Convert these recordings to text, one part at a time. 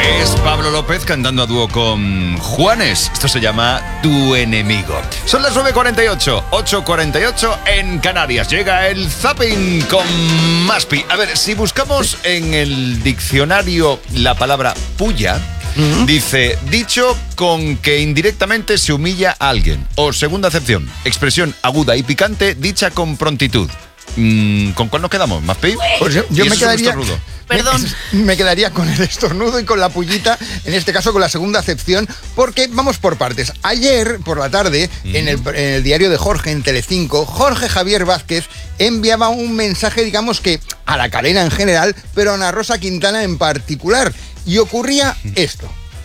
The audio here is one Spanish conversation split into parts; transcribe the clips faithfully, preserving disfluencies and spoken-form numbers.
Es Pablo López cantando a dúo con Juanes. Esto se llama Tu Enemigo. Son las nueve cuarenta y ocho, ocho cuarenta y ocho en Canarias. Llega el Zapping con Maspi. A ver, si buscamos en el diccionario la palabra puya, uh-huh. dice, dicho con que indirectamente se humilla a alguien. O segunda acepción, expresión aguda y picante dicha con prontitud. Mm, ¿Con cuál nos quedamos, Maspi? Pues yo, yo me quedaría... Perdón. Me, me quedaría con el estornudo y con la pullita, en este caso con la segunda acepción, porque vamos por partes. Ayer, por la tarde, mm. en, el, en el diario de Jorge, en Telecinco, Jorge Javier Vázquez enviaba un mensaje, digamos que a la cadena en general, pero a Ana Rosa Quintana en particular. Y ocurría esto.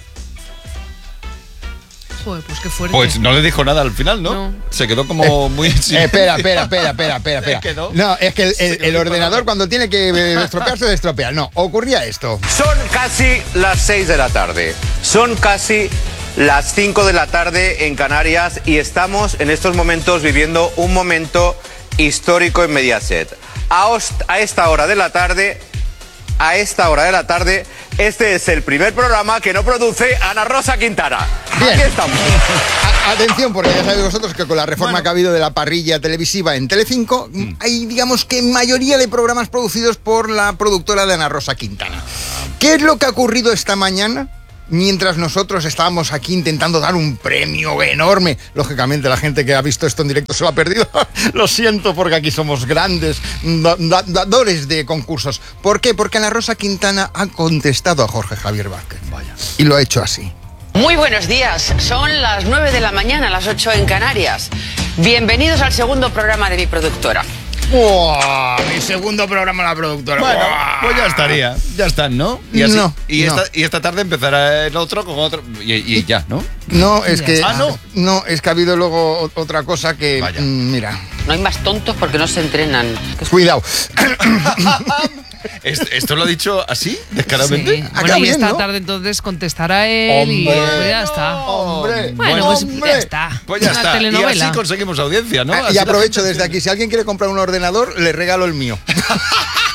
Joder, pues qué fuerte. Pues no le dijo nada al final, ¿no? no. Se quedó como eh, muy... Eh, espera, espera, espera, espera, espera. espera. Quedó? No, es que el, el, el ordenador cuando tiene que estropearse, se estropea. No, ocurría esto. Son casi las seis de la tarde. Son casi las cinco de la tarde en Canarias y estamos en estos momentos viviendo un momento histórico en Mediaset. A, host- a esta hora de la tarde... A esta hora de la tarde, este es el primer programa que no produce Ana Rosa Quintana. Bien. Aquí estamos. A- atención, porque ya sabéis vosotros que con la reforma bueno. que ha habido de la parrilla televisiva en Telecinco, mm. hay, digamos que mayoría de programas producidos por la productora de Ana Rosa Quintana. ¿Qué es lo que ha ocurrido esta mañana? Mientras nosotros estábamos aquí intentando dar un premio enorme. Lógicamente la gente que ha visto esto en directo se lo ha perdido. Lo siento, porque aquí somos grandes da- da- dadores de concursos. ¿Por qué? Porque Ana Rosa Quintana ha contestado a Jorge Javier Vázquez. Vaya. Y lo ha hecho así. Muy buenos días, son las nueve de la mañana, las ocho en Canarias. Bienvenidos al segundo programa de mi productora. ¡Wow! Mi segundo programa la productora. Bueno, ¡Wow! pues ya estaría. Ya están, ¿no? Y, así, no, y, no. esta, y esta tarde empezará el otro con otro. Y, y ya, ¿no? No, es que. Ah, no. No, es que ha habido luego otra cosa que. Vaya. Mm, mira. No hay más tontos porque no se entrenan. Cuidado. ¿Esto lo ha dicho así, descaradamente? Sí. Acá Bueno, y bien, esta ¿no? tarde entonces contestará él y Hombre. pues ya está. Hombre. Bueno, pues hombre. ya está. Pues ya Una está. Y telenovela. así conseguimos audiencia, ¿no? Ah, Así y la aprovecho gente desde aquí, si alguien quiere comprar un ordenador, le regalo el mío.